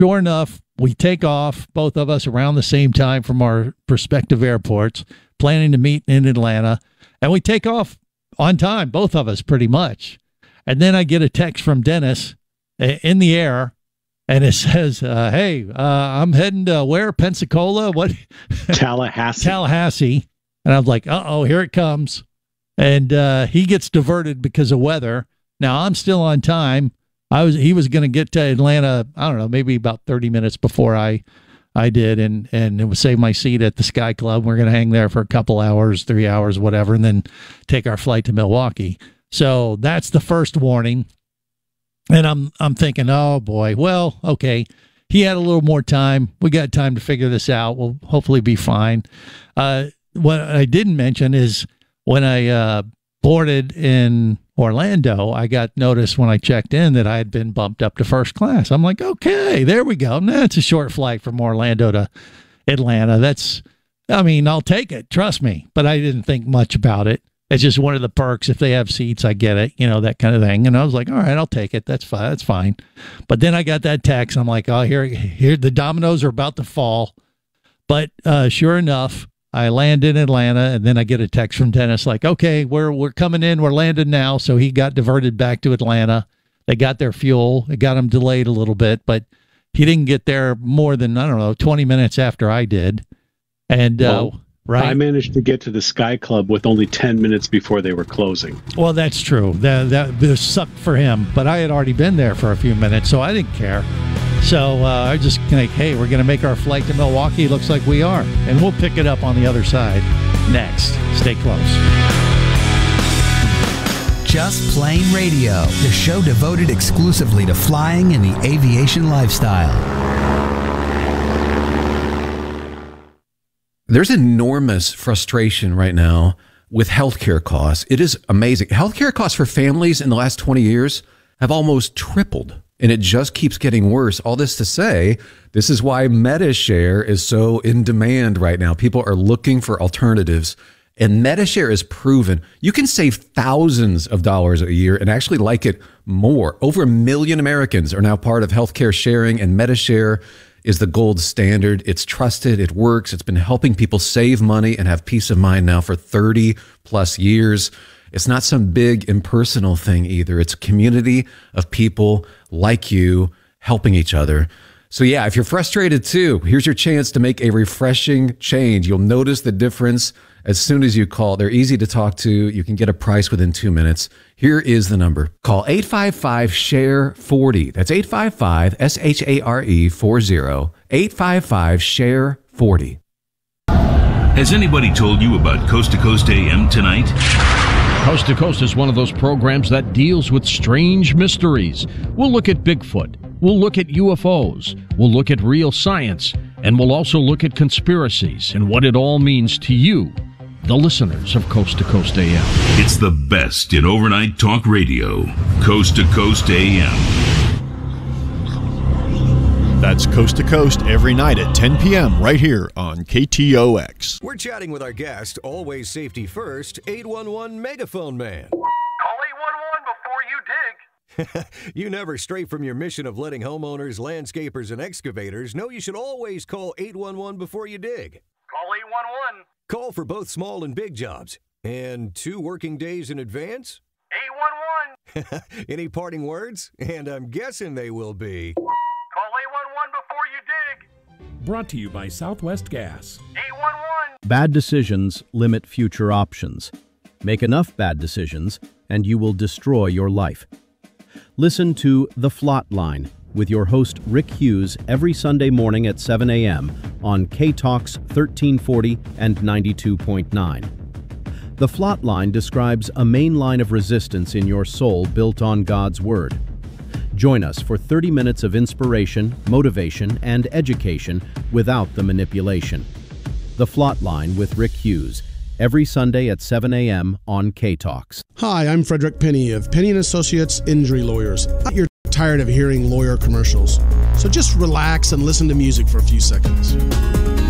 sure enough, we take off, both of us around the same time from our respective airports, planning to meet in Atlanta. And we take off on time, both of us pretty much. And then I get a text from Dennis in the air, and it says, hey, I'm heading to where? Pensacola? What? Tallahassee. Tallahassee. And I'm like, uh-oh, here it comes. And he gets diverted because of weather. Now, I'm still on time. He was going to get to Atlanta, I don't know, maybe about 30 minutes before I did, and it would save my seat at the Sky Club. We're going to hang there for a couple hours, 3 hours, whatever, and then take our flight to Milwaukee. So that's the first warning. And I'm thinking, oh boy, well, okay. He had a little more time. We got time to figure this out. We'll hopefully be fine. What I didn't mention is when I boarded in Orlando, I got notice when I checked in that I had been bumped up to first class. I'm like, okay, there we go. That's a short flight from Orlando to Atlanta. I'll take it. Trust me. But I didn't think much about it. It's just one of the perks. If they have seats, I get it, that kind of thing. And I was like, all right, I'll take it. That's fine. That's fine. But then I got that text. I'm like, oh, here, the dominoes are about to fall. But sure enough, I land in Atlanta, and then I get a text from Dennis like, okay, we're coming in. We're landing now. So he got diverted back to Atlanta. They got their fuel. It got him delayed a little bit, but he didn't get there more than, 20 minutes after I did. And right. I managed to get to the Sky Club with only 10 minutes before they were closing. Well, that's true. That sucked for him, but I had already been there for a few minutes, so I didn't care. So I just like, hey, we're going to make our flight to Milwaukee. Looks like we are. And we'll pick it up on the other side next. Stay close. Just Plane Radio, the show devoted exclusively to flying and the aviation lifestyle. There's enormous frustration right now with healthcare costs. It is amazing. Healthcare costs for families in the last 20 years have almost tripled. And it just keeps getting worse. All this to say, this is why MediShare is so in demand right now. People are looking for alternatives. And MediShare is proven you can save thousands of dollars a year and actually like it more. Over 1 million Americans are now part of healthcare sharing, and MediShare is the gold standard. It's trusted. It works. It's been helping people save money and have peace of mind now for 30 plus years. It's not some big impersonal thing either. It's a community of people like you helping each other. So yeah, if you're frustrated too, here's your chance to make a refreshing change. You'll notice the difference as soon as you call. They're easy to talk to. You can get a price within 2 minutes. Here is the number. Call 855-SHARE-40. That's 855-SHARE-40. 855-SHARE-40. Has anybody told you about Coast to Coast AM tonight? Coast to Coast is one of those programs that deals with strange mysteries. We'll look at Bigfoot. We'll look at UFOs. We'll look at real science. And we'll also look at conspiracies and what it all means to you, the listeners of Coast to Coast AM. It's the best in overnight talk radio. Coast to Coast AM. That's Coast to Coast every night at 10 p.m. right here on KTOX. We're chatting with our guest, always safety first, 811 Megaphone Man. Call 811 before you dig. You never stray from your mission of letting homeowners, landscapers, and excavators know you should always call 811 before you dig. Call 811. Call for both small and big jobs. And 2 working days in advance? 811. Any parting words? And I'm guessing they will be... Call 811 before you dig. Brought to you by Southwest Gas. 811. Bad decisions limit future options. Make enough bad decisions, and you will destroy your life. Listen to The Flot Line with your host Rick Hughes every Sunday morning at 7 a.m. on KTOX 1340 and 92.9. The Flot Line describes a main line of resistance in your soul built on God's Word. Join us for 30 minutes of inspiration, motivation, and education without the manipulation. The Flot Line with Rick Hughes, every Sunday at 7 a.m. on KTOX. Hi, I'm Frederick Penny of Penny & Associates Injury Lawyers. You're tired of hearing lawyer commercials, so just relax and listen to music for a few seconds.